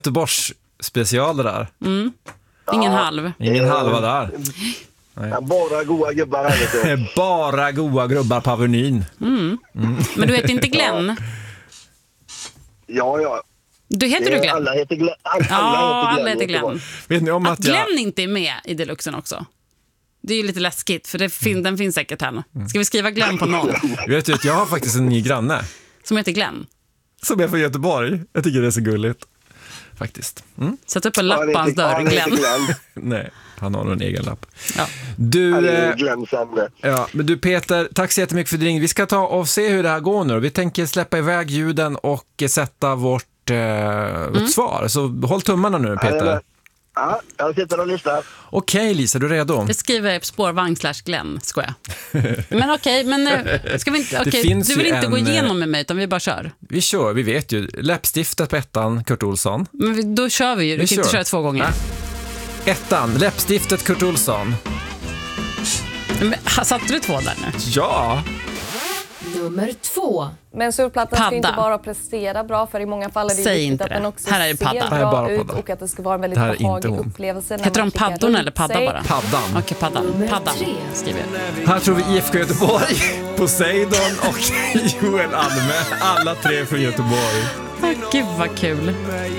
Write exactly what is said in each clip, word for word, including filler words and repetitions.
Göteborgs special det där. Mm. Ingen Ja. halv. Ingen halva där. Ja, bara goa gubbar här, vet du. Bara goa grubbar på Avenyn. Mm. Mm. Men du heter inte Glenn? Ja, ja. Du heter du Glenn? Alla heter Glenn. Alla, Ja, alla heter Glenn. Glenn. Vet ni om Att att jag... Glenn inte är med i deluxen också. Det är ju lite läskigt, för det fin- den finns säkert här. Ska vi skriva Glenn på någon Vet du att jag har faktiskt en ny granne som heter Glenn? som är från Göteborg. Jag tycker det är så gulligt. Faktiskt. Mm. Sätt upp en lapp på hans dörr, Glenn. Nej, han har nog en egen lapp. Ja. Du, eh, Glenn Sande. ja, men du Peter, tack så jättemycket för din. Vi ska ta och se hur det här går nu. Vi tänker släppa iväg ljuden och sätta vårt, eh, Mm. vårt svar. Så håll tummarna nu, Peter. Ja, jag sitter och lyssnar. Okej, Lisa, du är redo? Jag skriver spårvagn slash Glenn, skojar. Men okej, men eh, ska vi inte, okej, finns du vill ju inte en, gå igenom med mig, utan vi bara kör. Vi kör, vi vet ju. Läppstiftet på ettan, Kurt Olsson. Men vi, då kör vi ju, du Vi kan inte kör. köra två gånger. Nej. Ettan, läppstiftet Kurt Olsson. Men, ha- satte du två där nu? Ja! Nummer två. Men surfplattan ska Padda. inte bara prestera bra, för i många fall är det Säg viktigt inte att det. den också Här är det ser padda. bra Här är bara ut padda. och att det ska vara en väldigt Det här är inte behaglig hon. upplevelse. när Heter man de klickar paddorna runt eller padda sig. bara? Paddan. Okej, padda. Nummer Padda, tre. skriver jag. Här tror vi I F K Göteborg, Poseidon och Joel Alme. Alla tre från Göteborg. Ah, gud vad kul.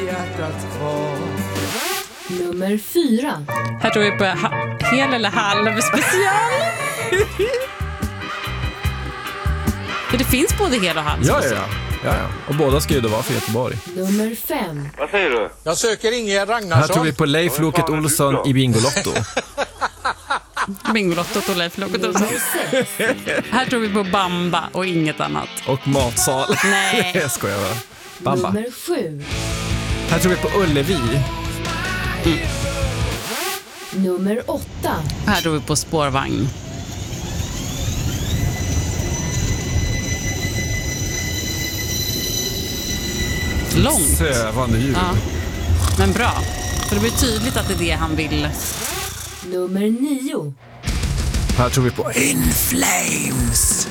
Nummer fyra. Här tror vi på ha- hel eller halv special. För det finns både hel och halv Ja, ja, special. ja. ja, ja. Och båda ska ju då vara för Göteborg. Nummer fem. Vad säger du? Jag söker Ingegerd Här Ragnarsson. tror vi på Leif Loket Olsson i Bingolotto. Bingolottot och Leif Loket Olsson. Här tror vi på Bamba och inget annat. Och matsal. Nej. Jag skojar bara. Bamba. Nummer sju. Här tror vi på Ullevi. Nummer åtta. Här tror vi på spårvagn. Långt. Sövande ljud. Ja. Men bra. För det blir tydligt att det är det han vill. Nummer nio. Här tror vi på In Flames.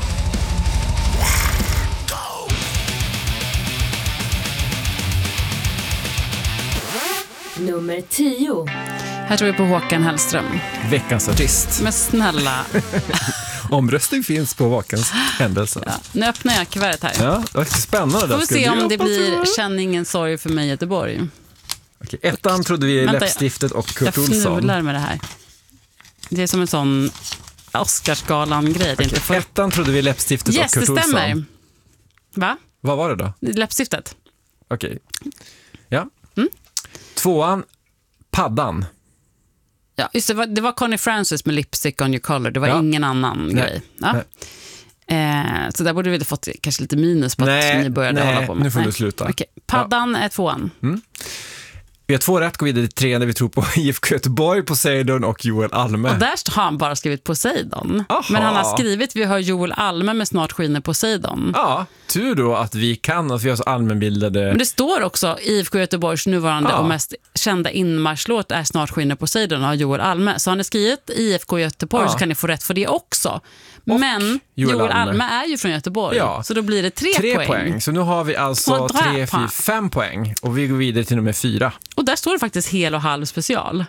Nummer tio. Här tror vi på Håkan Hellström. Veckans artist. Men snälla. Omröstning finns på Vakens händelse. Ja, nu öppnar jag kuvertet här. Ja, det var spännande. Får vi Ska se du om det hoppas blir på? Känn ingen sorg för mig Göteborg. Okej, ettan trodde vi Vänta, läppstiftet och Kurt Jag Olsson. fnular med det här. Det är som en sån Oscarsgalan-grej. Okej, Inte för... ettan trodde vi läppstiftet Yes, och det Kurt Olsson. stämmer. Va? Vad var det då? Läppstiftet. Okej. Ja. Mm. Tvåan, paddan. Ja, just det, var, det var Connie Francis med Lipstick on your collar. Det var Ja. ingen annan Nej. grej. Ja. Nej. Eh, så där borde vi ha fått kanske lite minus på Nej, att ni började nej, hålla på med. nu får du sluta. Okej. Paddan är tvåan. Vi har två rätt, går vidare till tre när vi tror på I F K Göteborg, Poseidon och Joel Alme. Och där har han bara skrivit Poseidon. Aha. Men han har skrivit, vi har Joel Alme med Snart skiner Poseidon. Ja, tur då att vi kan, att vi har så allmänbildade... Men det står också I F K Göteborgs nuvarande Ja. och mest kända inmarschlåt är Snart skiner Poseidon av Joel Alme. Så har ni skrivit I F K Göteborg Ja. så kan ni få rätt för det också. Men Joel Joel, Alme. Alme är ju från Göteborg. Ja. Så då blir det tre, Tre poäng. poäng. Så nu har vi alltså Och dra tre, på. fyra, fem poäng. Och vi går vidare till nummer fyra. Och där står det faktiskt hel och halv special.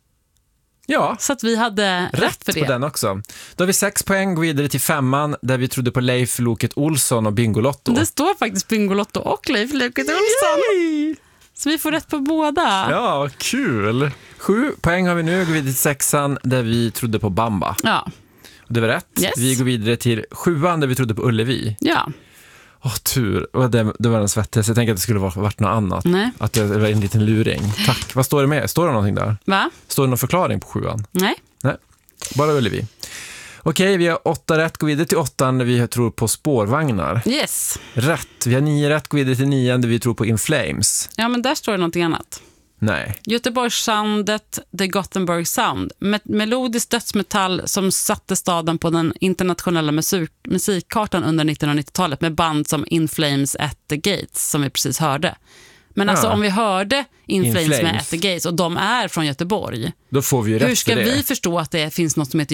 Ja, Så att vi hade rätt, rätt för på det. den också. Då har vi sex poäng, går vidare till femman där vi trodde på Leif Loket Olsson och Bingolotto. Det står faktiskt Bingolotto och Leif Loket Olsson. Yay! Så vi får rätt på båda. Ja, vad kul. Sju poäng har vi nu, går vidare till sexan där vi trodde på Bamba. Ja. Och det var rätt. Yes. Vi går vidare till sjuan där vi trodde på Ullevi. Ja. Åh, tur. Och det, det var den svettigaste. Jag tänkte att det skulle vara varit något annat. Nej. Att det var en liten luring. Tack. Vad står det med? Står det någonting där? Va? Står det någon förklaring på sjuan? Nej. Nej, bara Ullevi. Okej, vi har åtta rätt. Går vidare till åttan där vi tror på spårvagnar. Yes. Rätt. Vi har nio rätt. Går vidare till nian där vi tror på In Flames. Ja, men där står det någonting annat. Nej. Göteborgssoundet, The Gothenburg Sound. Med melodisk dödsmetall som satte staden på den internationella musik- musikkartan under nittonhundranittiotalet med band som In Flames at the Gates som vi precis hörde. Men alltså Ja. om vi hörde In, In Flames, med Flames. At the Gates och de är från Göteborg. Då får vi ju Hur rätt ska för det. vi förstå att det finns något som heter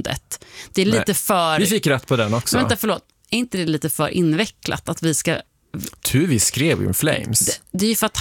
Det är lite Nej. för... Vi fick rätt på den också. Men vänta, förlåt. Är inte det lite för invecklat att vi ska tur vi skrev In Flames. Det, det är ju för att